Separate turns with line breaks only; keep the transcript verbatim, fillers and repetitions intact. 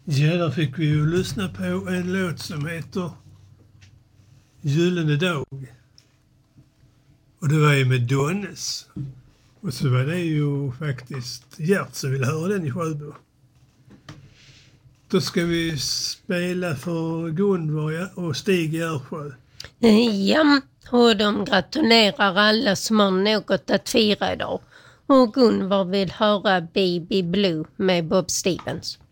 Ja, där fick vi ju lyssna på en låt som heter Gyllene dag. Och det var ju med Donnes. Och så var det ju faktiskt Gert som ville höra den i Sjöbo. Då ska vi spela för Gunvar och Stig Ersjö.
Ja, och de gratulerar alla som har något att fira idag. Och Gunvar vill höra Baby Blue med Bob Stevens.